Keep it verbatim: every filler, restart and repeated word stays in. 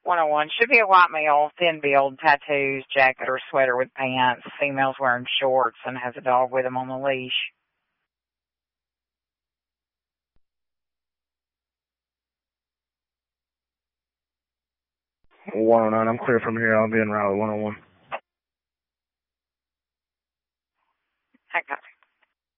one oh one. Should be a white male, thin build, tattoos, jacket or sweater with pants. Female's wearing shorts and has a dog with him on the leash. one oh nine, I'm clear from here. I'll be in route one oh one.